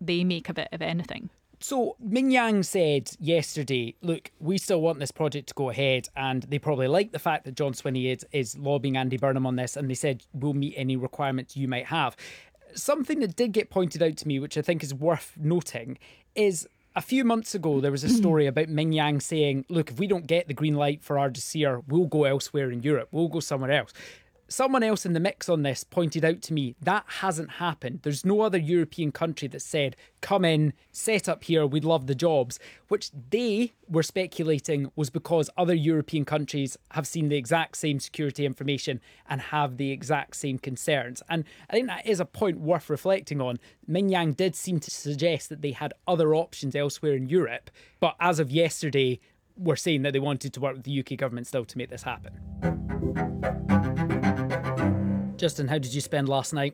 they make of it, if anything. So Ming Yang said yesterday, look, we still want this project to go ahead, and they probably like the fact that John Swinney is lobbying Andy Burnham on this, and they said we'll meet any requirements you might have. Something that did get pointed out to me, which I think is worth noting, is a few months ago there was a story about Ming Yang saying, look, if we don't get the green light for our dossier, we'll go elsewhere in Europe, we'll go somewhere else. Someone else in the mix on this pointed out to me that hasn't happened. There's no other European country that said, come in, set up here, we'd love the jobs, which they were speculating was because other European countries have seen the exact same security information and have the exact same concerns. And I think that is a point worth reflecting on. Ming Yang did seem to suggest that they had other options elsewhere in Europe, but as of yesterday, were saying that they wanted to work with the UK government still to make this happen. Justin, how did you spend last night?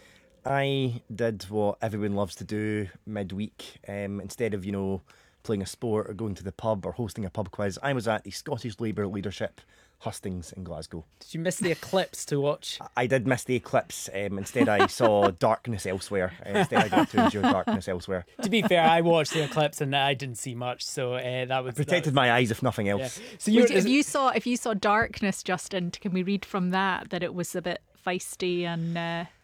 I did what everyone loves to do midweek. Instead of, playing a sport or going to the pub or hosting a pub quiz, I was at the Scottish Labour Leadership hustings in Glasgow. Did you miss the eclipse to watch? I did miss the eclipse. Instead, I saw darkness elsewhere. Instead, I got to enjoy darkness elsewhere. To be fair, I watched the eclipse and I didn't see much, so that was protected my eyes, if nothing else. Yeah. So if you saw darkness, Justin, can we read from that it was a bit feisty and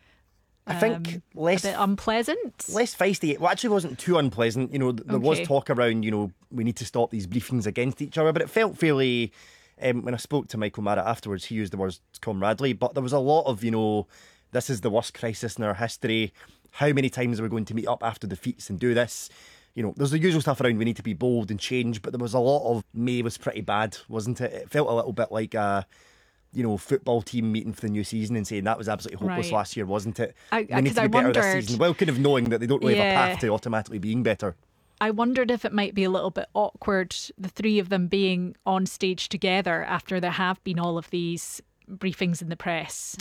I think less a bit unpleasant? Less feisty. Well, actually, wasn't too unpleasant. There was talk around, we need to stop these briefings against each other, but it felt fairly. When I spoke to Michael Marett afterwards, he used the words camaraderie, but there was a lot of, this is the worst crisis in our history. How many times are we going to meet up after defeats and do this? There's the usual stuff around we need to be bold and change, but there was a lot of May was pretty bad, wasn't it? It felt a little bit like a football team meeting for the new season and saying that was absolutely hopeless last year, wasn't it? We need to be better this season. Well, kind of knowing that they don't really have a path to automatically being better. I wondered if it might be a little bit awkward, the three of them being on stage together after there have been all of these briefings in the press.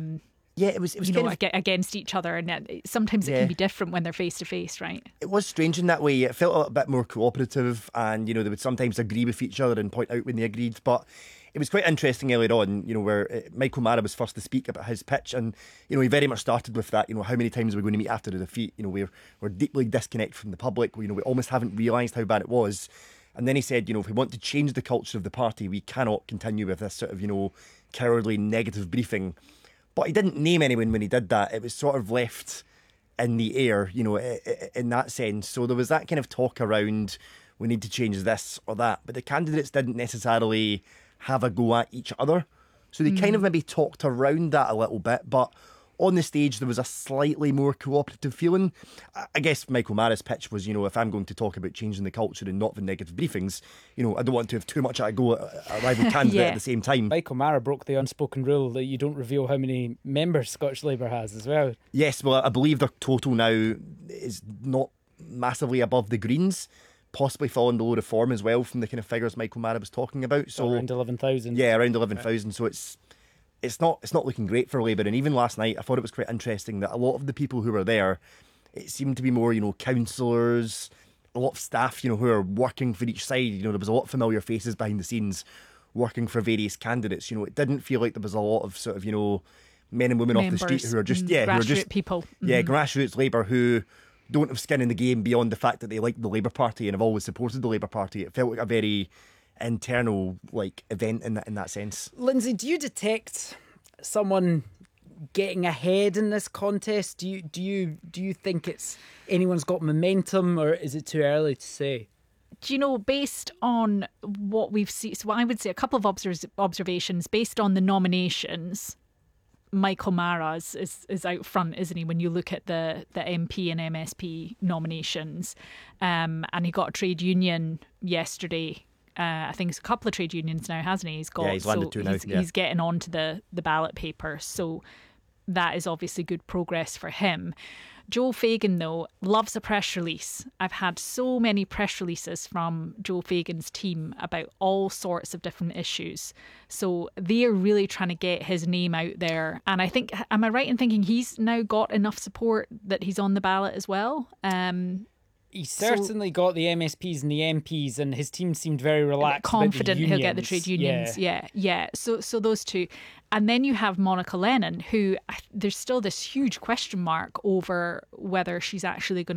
It was against each other, and sometimes it can be different when they're face to face, right? It was strange in that way. It felt a little bit more cooperative, and they would sometimes agree with each other and point out when they agreed. But it was quite interesting earlier on, where Michael Marett was first to speak about his pitch, and he very much started with that. How many times are we going to meet after the defeat? We're deeply disconnected from the public. We almost haven't realised how bad it was. And then he said, if we want to change the culture of the party, we cannot continue with this sort of cowardly negative briefing. But he didn't name anyone when he did that. It was sort of left in the air, in that sense. So there was that kind of talk around, we need to change this or that. But the candidates didn't necessarily have a go at each other. So they kind of maybe talked around that a little bit. But on the stage, there was a slightly more cooperative feeling. I guess Michael Marett's pitch was, if I'm going to talk about changing the culture and not the negative briefings, I don't want to have too much at a go at a rival candidate at the same time. Michael Marett broke the unspoken rule that you don't reveal how many members Scottish Labour has as well. Yes, well, I believe their total now is not massively above the Greens, possibly falling below Reform as well from the kind of figures Michael Marett was talking about. So around 11,000. Yeah, around 11,000. So it's not looking great for Labour. And even last night, I thought it was quite interesting that a lot of the people who were there, it seemed to be more, councillors, a lot of staff, who are working for each side. There was a lot of familiar faces behind the scenes working for various candidates. It didn't feel like there was a lot of sort of, men and women members, off the street who are just, grassroots people. Yeah, grassroots Labour who don't have skin in the game beyond the fact that they like the Labour Party and have always supported the Labour Party. It felt like a very internal event in that sense. Lindsay, do you detect someone getting ahead in this contest? Do you think it's anyone's got momentum, or is it too early to say? Do you know, based on what we've seen, so I would say a couple of observations based on the nominations. Michael Marett is out front, isn't he, when you look at the MP and MSP nominations. And he got a trade union yesterday. I think it's a couple of trade unions now, hasn't he? He's landed two now. He's getting onto the ballot paper. So that is obviously good progress for him. Joe Fagan, though, loves a press release. I've had so many press releases from Joe Fagan's team about all sorts of different issues. So they're really trying to get his name out there. And I think, am I right in thinking he's now got enough support that he's on the ballot as well? He's certainly got the MSPs and the MPs, and his team seemed very relaxed, confident about the he'll get the trade unions. Yeah. So those two. And then you have Monica Lennon, who there's still this huge question mark over whether she's actually going